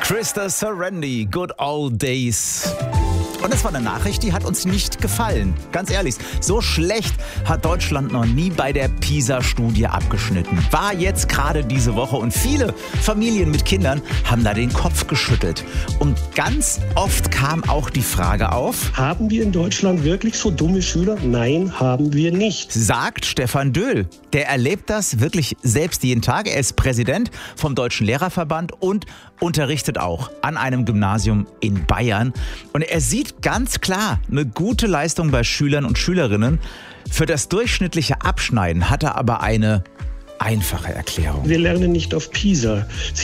Krista Serendi, Good Old Days. Und das war eine Nachricht, die hat uns nicht gefallen. Ganz ehrlich, so schlecht hat Deutschland noch nie bei der PISA-Studie abgeschnitten. War jetzt gerade diese Woche und viele Familien mit Kindern haben da den Kopf geschüttelt. Und ganz oft kam auch die Frage auf: Haben wir in Deutschland wirklich so dumme Schüler? Nein, haben wir nicht. Sagt Stefan Döhl. Der erlebt das wirklich selbst jeden Tag. Er ist Präsident vom Deutschen Lehrerverband und unterrichtet auch an einem Gymnasium in Bayern. Und er sieht ganz klar eine gute Leistung bei Schülern und Schülerinnen. Für das durchschnittliche Abschneiden hat er aber eine einfache Erklärung. Wir lernen nicht auf PISA.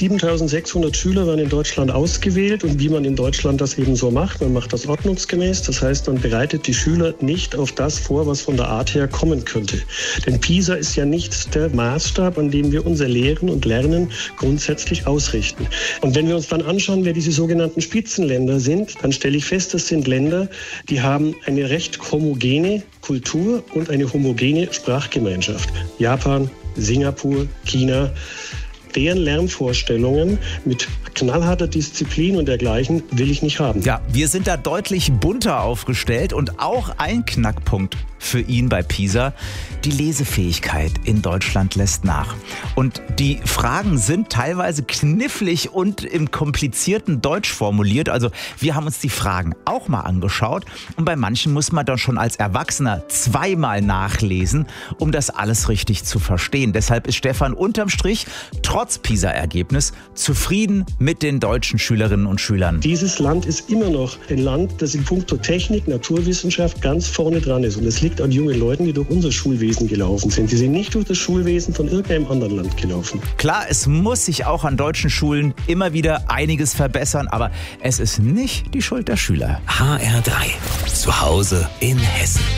7600 Schüler werden in Deutschland ausgewählt und wie man in Deutschland das eben so macht, man macht das ordnungsgemäß. Das heißt, man bereitet die Schüler nicht auf das vor, was von der Art her kommen könnte. Denn PISA ist ja nicht der Maßstab, an dem wir unser Lehren und Lernen grundsätzlich ausrichten. Und wenn wir uns dann anschauen, wer diese sogenannten Spitzenländer sind, dann stelle ich fest, das sind Länder, die haben eine recht homogene Kultur und eine homogene Sprachgemeinschaft. Japan, Singapur, China, deren Lernvorstellungen mit knallharter Disziplin und dergleichen will ich nicht haben. Ja, wir sind da deutlich bunter aufgestellt und auch ein Knackpunkt für ihn bei PISA: die Lesefähigkeit in Deutschland lässt nach. Und die Fragen sind teilweise knifflig und im komplizierten Deutsch formuliert. Also wir haben uns die Fragen auch mal angeschaut und bei manchen muss man dann schon als Erwachsener zweimal nachlesen, um das alles richtig zu verstehen. Deshalb ist Stefan unterm Strich trotz PISA-Ergebnis zufrieden mit den deutschen Schülerinnen und Schülern. Dieses Land ist immer noch ein Land, das in puncto Technik, Naturwissenschaft ganz vorne dran ist. Und es liegt an jungen Leuten, die durch unser Schulwesen gelaufen sind. Die sind nicht durch das Schulwesen von irgendeinem anderen Land gelaufen. Klar, es muss sich auch an deutschen Schulen immer wieder einiges verbessern, aber es ist nicht die Schuld der Schüler. HR3. Zu Hause in Hessen.